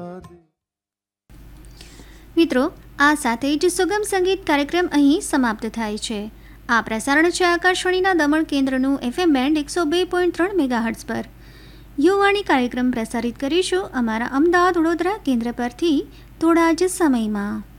મિત્રો, આ સાથે જ સુગમ સંગીત કાર્યક્રમ અહીં સમાપ્ત થાય છે. આ પ્રસારણ છે આકાશવાણીના દમણ કેન્દ્રનું FM બેન્ડ 102.3 મેગાહર્ટ્ઝ પર. યુવાણી કાર્યક્રમ પ્રસારિત કરીશું અમારા અમદાવાદ વડોદરા કેન્દ્ર પરથી થોડા જ સમયમાં.